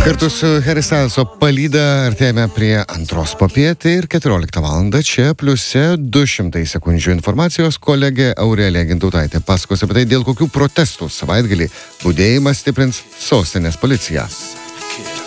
Kartu su Harry Styleso palyda artėjame prie antros popietį ir 14 valandą čia pliuse 200 sekundžių informacijos kolegė Aurelija Gintautaitė pasakos apie tai, dėl kokių protestų savaitgalį budėjimą stiprins sostinės policija.